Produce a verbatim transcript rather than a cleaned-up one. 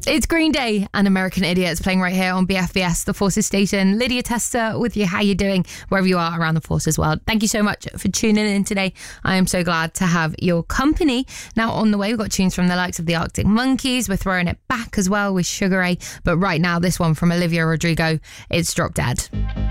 It's Green Day and American Idiots playing right here on B F B S, the Forces station. Lydia Tester with you. How you doing wherever you are around the Forces world? Thank you so much for tuning in today. I am so glad to have your company. Now on the way, we've got tunes from the likes of the Arctic Monkeys. We're throwing it back as well with Sugar Ray. But right now, this one from Olivia Rodrigo, it's Drop Dead.